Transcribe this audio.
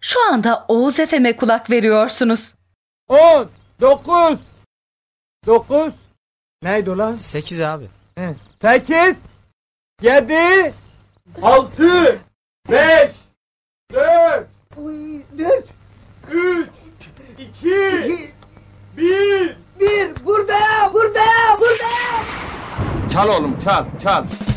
Şu anda Oğuz FM'e kulak veriyorsunuz. 10, 9, 9, neydi ulan? 8 abi. 8, 7, 6, 5, 4, 4, 3, 2, 1. 1, burada. Çal oğlum, çal.